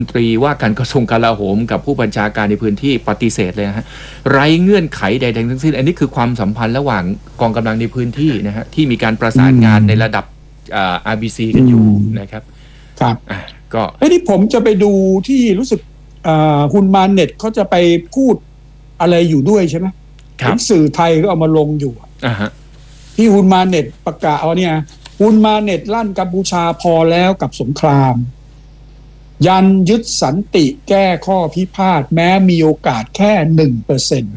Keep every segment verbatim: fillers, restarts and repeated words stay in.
ตรีว่าการกระทรวงกลาโหมกับผู้บัญชาการในพื้นที่ปฏิเสธเลยนะฮะไร้เงื่อนไขใดๆทั้งสิ้นอันนี้คือความสัมพันธ์ระหว่างกองกำลังในพื้นที่นะฮะที่มีการประสานงานในระดับอ่า อาร์ บี ซี กันอยู่นะครับครับก็ไอ้ที่ผมจะไปดูที่รู้สึกฮุนมานเน็ตเขาจะไปพูดอะไรอยู่ด้วยใช่ไหมเห็นสื่อไทยก็เอามาลงอยู่อ่าฮะที่ฮุนมานเน็ตประกาศเอาเนี่ยฮุนมานเน็ตลั่นกัมพูชาพอแล้วกับสงครามยันยึดสันติแก้ข้อพิพาทแม้มีโอกาสแค่หนึ่งเปอร์เซ็นต์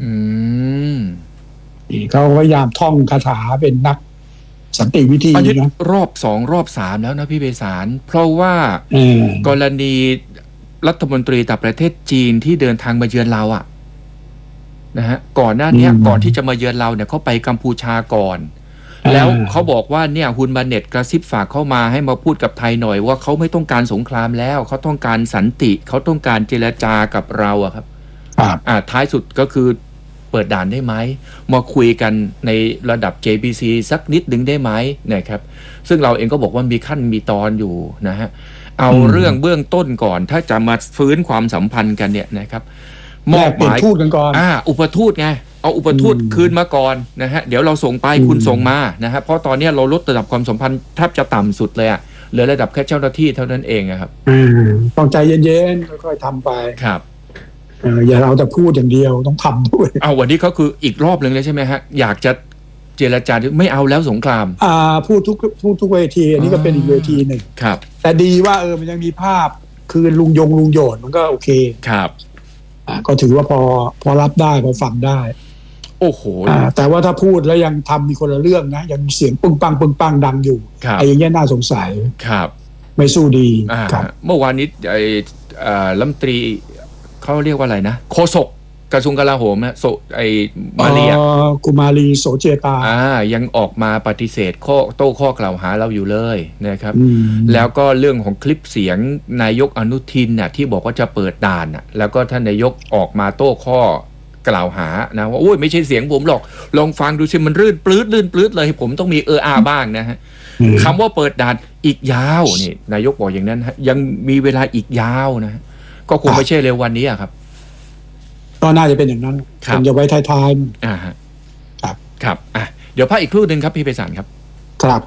เขาพยายามท่องคาถาเป็นนักสันติวิธีนะรอบสองรอบสามแล้วนะพี่เบสารเพราะว่ากรณีรัฐมนตรีต่างประเทศจีนที่เดินทางมาเยือนเราอะนะฮะก่อนหน้านี้ก่อนที่จะมาเยือนเราเนี่ยเขาไปกัมพูชาก่อนแล้วเขาบอกว่าเนี่ยฮุนมานเน็ตกระซิบฝากเข้ามาให้มาพูดกับไทยหน่อยว่าเขาไม่ต้องการสงครามแล้วเขาต้องการสันติเขาต้องการเจรจากับเราอะครับอ่าท้ายสุดก็คือเปิดด่านได้ไหมมาคุยกันในระดับ เจ บี ซี สักนิดนึงได้ไหมนะครับซึ่งเราเองก็บอกว่ามีขั้นมีตอนอยู่นะฮะเอาเรื่องเบื้องต้นก่อนถ้าจะมาฟื้นความสัมพันธ์กันเนี่ยนะครับมอบหมายทูตกันก่อนอ่าอุปทูตไงเอาอุปทูตคืนมาก่อนนะฮะเดี๋ยวเราส่งไปคุณส่งมานะฮะเพราะตอนนี้เราลดระดับความสัมพันธ์แทบจะต่ำสุดเลยอะเหลือระดับแค่เจ้าหน้าที่เท่านั้นเองครับต้องใจเย็นๆค่อยๆทำไปครับอย่าเราแต่พูดอย่างเดียวต้องทำด้วยเอาวันนี้ก็คืออีกรอบหนึ่งเลยใช่ไหมฮะอยากจะเจรจาไม่เอาแล้วสงครามอ่าพูดทุกพูดทุกเวทีอันนี้ก็เป็นอีกเวทีหนึ่งครับแต่ดีว่าเออมันยังมีภาพคืนลุงยงลุงโยนมันก็โอเคครับอ่าก็ถือว่าพอพอรับได้พอฟังได้โอ้โหแต่ว่าถ้าพูดแล้วยังทำมีคนละเรื่องนะยังเสียงปึ้งปังปึ้งปังดังอยู่ไอ้อย่างเงี้ยน่าสงสัยครับไม่สู้ดีครับเมื่อวานนี้ไอ้รัฐมนตรีเขาเรียกว่าอะไรนะโฆษกกระทรวงกลาโหมนะโซไอ้มาเรียกุมารีโสเจตาอ่ายังออกมาปฏิเสธข้อโต้ข้อกล่าวหาเราอยู่เลยนะครับแล้วก็เรื่องของคลิปเสียงนายกอนุทินน่ะที่บอกว่าจะเปิดด่านน่ะแล้วก็ท่านนายกออกมาโต้ข้อกล่าวหานะว่าโอ้ยไม่ใช่เสียงผมหรอกลองฟังดูสิมันรื่นปลื้ดลื่นปลื้ดเลยผมต้องมีเอออาบ้างนะฮะคำว่าเปิดด่านอีกยาวนี่นายกบอกอย่างนั้นฮะยังมีเวลาอีกยาวนะก็คงไม่ใช่เร็ววันนี้ครับก็น่าจะเป็นอย่างนั้นคงจะไว้ท้ายๆอ่าฮะครับครับอ่ะเดี๋ยวพักอีกครู่นึงครับพี่ไพศาลครับครับ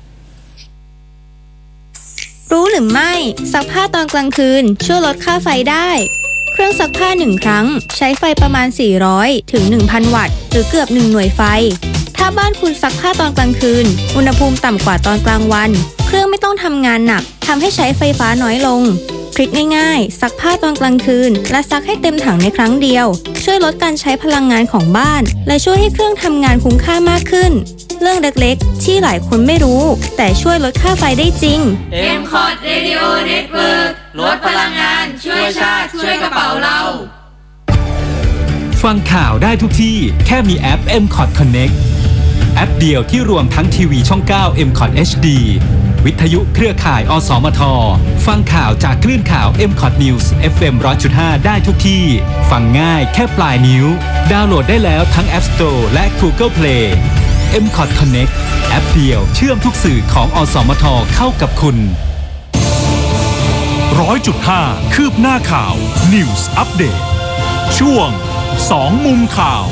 รู้หรือไม่ซักผ้าตอนกลางคืนช่วยลดค่าไฟได้เครื่องซักผ้าหนึ่งครั้งใช้ไฟประมาณสี่ร้อยถึง หนึ่งพัน วัตต์หรือเกือบหนึ่งหน่วยไฟถ้าบ้านคุณซักผ้าตอนกลางคืนอุณหภูมิต่ำกว่าตอนกลางวันเครื่องไม่ต้องทำงานหนักทำให้ใช้ไฟฟ้าน้อยลงทริคง่ายๆซักผ้าตอนกลางคืนและซักให้เต็มถังในครั้งเดียวช่วยลดการใช้พลังงานของบ้านและช่วยให้เครื่องทำงานคุ้มค่ามากขึ้นเรื่องเล็กๆที่หลายคนไม่รู้แต่ช่วยลดค่าไฟได้จริงเอ็ม คอท Radio Network ลดพลังงานช่วยชาติช่วยกระเป๋าเราฟังข่าวได้ทุกที่แค่มีแอป เอ็ม คอท Connect แอปเดียวที่รวมทั้งทีวีช่อง เก้า เอ็ม คอท เอช ดี วิทยุเครือข่าย อสมท ฟังข่าวจากคลื่นข่าว เอ็ม คอท News เอฟ เอ็ม หนึ่งร้อยจุดห้า ได้ทุกที่ฟังง่ายแค่ปลายนิ้วดาวน์โหลดได้แล้วทั้ง App Store และ Google Play เอ็ม คอท Connect แอปเดียวเชื่อมทุกสื่อของอสมทเข้ากับคุณ หนึ่งร้อยจุดห้า คืบหน้าข่าว News Update ช่วงสองมุมข่าว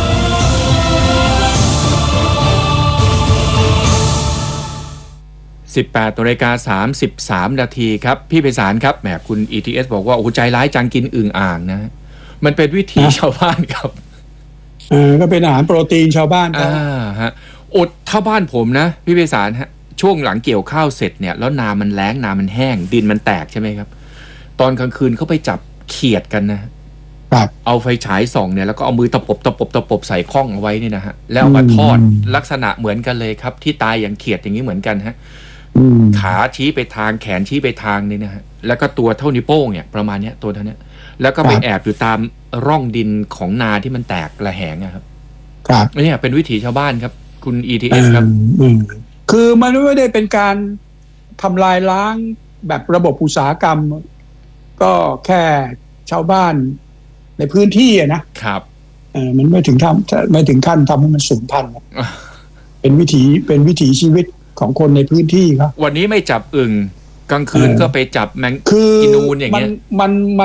สิบแปดนาฬิกาสามสิบสามนาทีครับพี่ไพศาลครับแหมคุณ อี ที เอส บอกว่าโอ้ใจร้ายจังกินอึ่งอ่างนะมันเป็นวิถีชาวบ้านครับเออก็เป็นอาหารโปรตีนชาวบ้านอ่าฮะอดถ้าบ้านผมนะพี่ไพศาลฮะช่วงหลังเกี่ยวข้าวเสร็จเนี่ยแล้วนามันแล้งนามันแห้งดินมันแตกใช่ไหมครับตอนกลางคืนเขาไปจับเขียดกันนะเอาไฟฉายส่องเนี่ยแล้วก็เอามือตะปบตะปบตะปบใส่ข้องเอาไว้นี่นะฮะแล้วเอามาทอดลักษณะเหมือนกันเลยครับที่ตายอย่างเขียดอย่างนี้เหมือนกันฮะขาชี้ไปทางแขนชี้ไปทางนี่นะฮะแล้วก็ตัวเท่านิ้วโป้งเนี่ยประมาณเนี้ยตัวเท่านี้แล้วก็ไปแอบอยู่ตามร่องดินของนาที่มันแตกระแหงครับครับนี่เป็นวิถีชาวบ้านครับคุณ อี ที เอส ครับคือมันไม่ได้เป็นการทำลายล้างแบบระบบอุตสาหกรรมก็แค่ชาวบ้านในพื้นที่นะครับเออมันไม่ถึงทำไม่ถึงขั้นทำให้มันสูญพันธุ์เป็นวิถีเป็นวิถีชีวิตของคนในพื้นที่ครับวันนี้ไม่จับอึ่งกลางคืนก็ไปจับแมงคืออีนูนอย่างเงี้ยมันมัน